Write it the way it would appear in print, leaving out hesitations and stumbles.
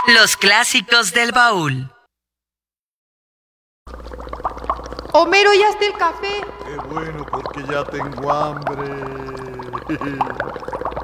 Los clásicos del baúl. Homero, ¿ya está el café? Qué bueno, porque ya tengo hambre.